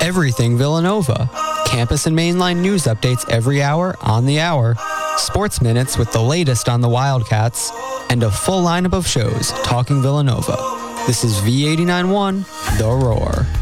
everything Villanova. Campus and mainline news updates every hour on the hour, sports minutes with the latest on the Wildcats, and a full lineup of shows talking Villanova. This is V89.1, The Roar.